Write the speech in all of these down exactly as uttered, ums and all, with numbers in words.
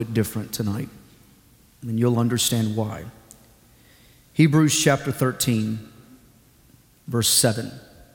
bit different tonight, and you'll understand why. Hebrews chapter thirteen, verse seven.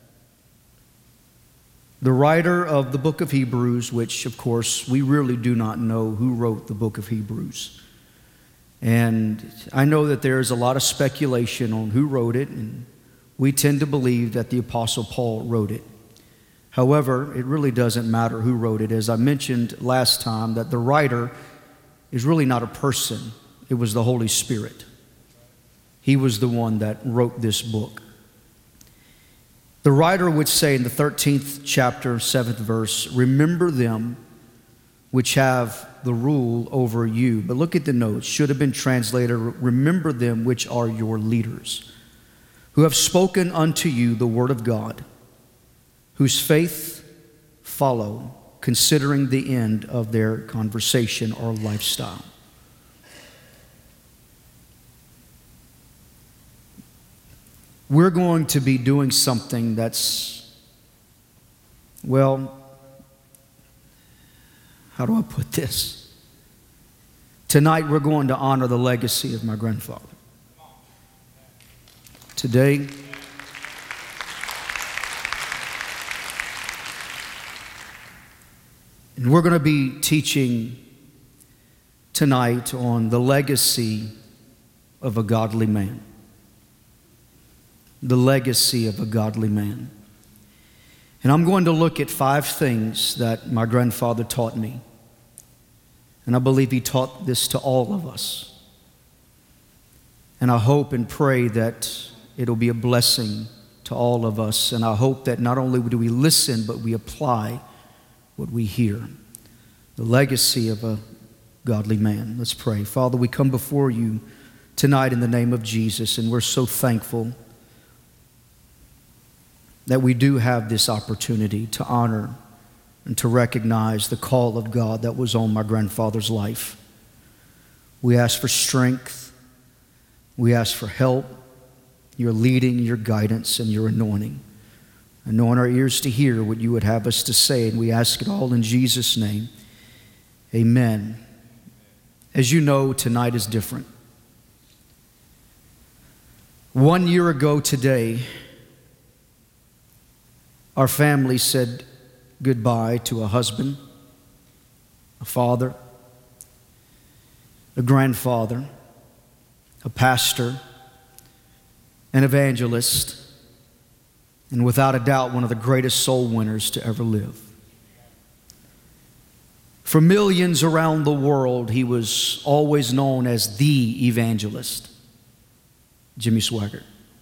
The writer of the book of Hebrews, which of course we really do not know who wrote the book of Hebrews. And I know that there's a lot of speculation on who wrote it, and we tend to believe that the Apostle Paul wrote it. However, it really doesn't matter who wrote it. As I mentioned last time, that the writer is really not a person. It was the Holy Spirit. He was the one that wrote this book. The writer would say in the thirteenth chapter, seventh verse, remember them which have the rule over you. But look at the notes. Should have been translated, remember them which are your leaders, who have spoken unto you the word of God, whose faith follow, considering the end of their conversation or lifestyle. We're going to be doing something that's, well, how do I put this? Tonight we're going to honor the legacy of my grandfather. Today, and we're going to be teaching tonight on the legacy of a godly man. The legacy of a godly man. And I'm going to look at five things that my grandfather taught me. And I believe he taught this to all of us. And I hope and pray that it'll be a blessing to all of us. And I hope that not only do we listen, but we apply what we hear. The legacy of a godly man. Let's pray. Father, we come before you tonight in the name of Jesus, and we're so thankful that we do have this opportunity to honor and to recognize the call of God that was on my grandfather's life. We ask for strength. We ask for help, your leading, your guidance, and your anointing. Anoint our ears to hear what you would have us to say, and we ask it all in Jesus' name. Amen. As you know, tonight is different. One year ago today, our family said goodbye to a husband, a father, a grandfather, a pastor, an evangelist, and without a doubt, one of the greatest soul winners to ever live. For millions around the world, he was always known as the evangelist, Jimmy Swaggart.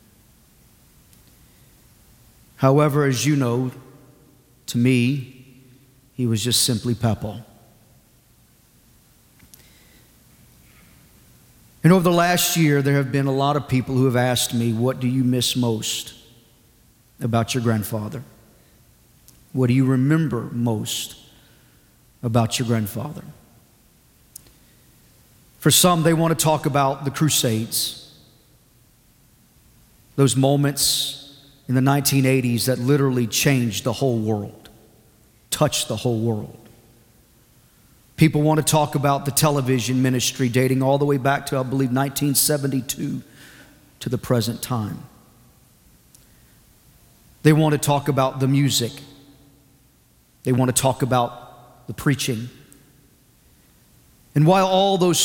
However, as you know, to me, he was just simply Papa. And over the last year, there have been a lot of people who have asked me, what do you miss most about your grandfather? What do you remember most about your grandfather? For some, they want to talk about the Crusades, those moments in the nineteen eighties that literally changed the whole world, touched the whole world. People want to talk about the television ministry dating all the way back to, I believe, nineteen seventy-two to the present time. They want to talk about the music. They want to talk about the preaching. And while all those